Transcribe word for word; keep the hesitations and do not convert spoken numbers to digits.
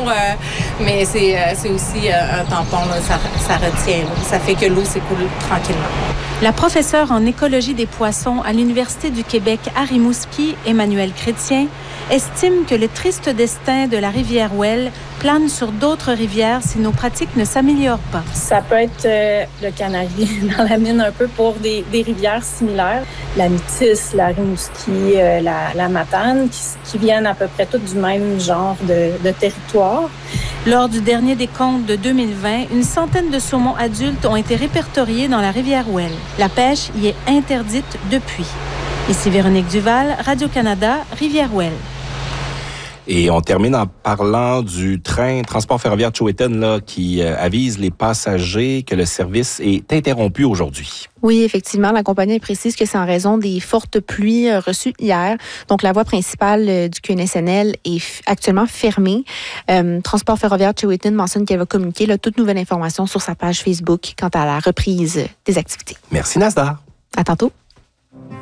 euh, mais c'est, euh, c'est aussi euh, un tampon, là, ça, ça retient, là, ça fait que l'eau s'écoule tranquillement. La professeure en écologie des poissons à l'Université du Québec à Rimouski, Emmanuelle Chrétien, estime que le triste destin de la rivière Ouelle plane sur d'autres rivières si nos pratiques ne s'améliorent pas. Ça peut être euh, le canari dans la mine un peu pour des, des rivières similaires. La Métis, la Rimouski, euh, la, la Matane, qui, qui viennent à peu près toutes du même genre de, de territoire. Lors du dernier décompte de deux mille vingt, une centaine de saumons adultes ont été répertoriés dans la rivière Ouelle. La pêche y est interdite depuis. Ici Véronique Duval, Radio-Canada, Rivière-Ouelle. Et on termine en parlant du train transport ferroviaire Chouéten là, qui euh, avise les passagers que le service est interrompu aujourd'hui. Oui, effectivement, la compagnie précise que c'est en raison des fortes pluies euh, reçues hier. Donc, la voie principale euh, du Q N S N L est f- actuellement fermée. Euh, transport ferroviaire Chouéten mentionne qu'elle va communiquer là, toute nouvelle information sur sa page Facebook quant à la reprise des activités. Merci, Nasdar. À tantôt.